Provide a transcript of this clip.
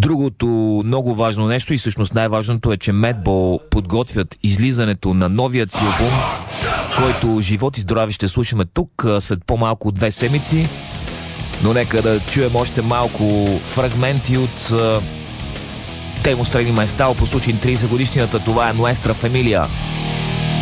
Другото много важно нещо и всъщност най-важното е, че Madball подготвят излизането на новият си албум, който живот и здраве ще слушаме тук след по-малко от 2 седмици. Но нека да чуем още малко фрагменти от Temos Training My Style по случай 30 годишнината. Това е Nuestra Familia.